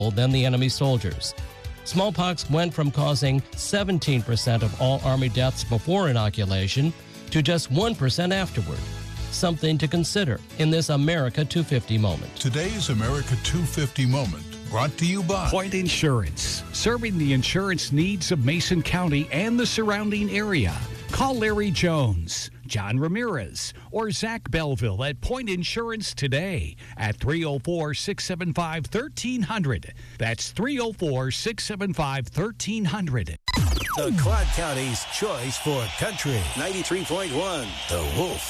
than the enemy soldiers. Smallpox went from causing 17% of all Army deaths before inoculation to just 1% afterward. Something to consider in this America 250 moment. Today's America 250 moment brought to you by Point Insurance, serving the insurance needs of Mason County and the surrounding area. Call Larry Jones, John Ramirez, or Zach Belleville at Point Insurance today at 304-675-1300. That's 304-675-1300. The Quad County's choice for country. 93.1 The Wolf.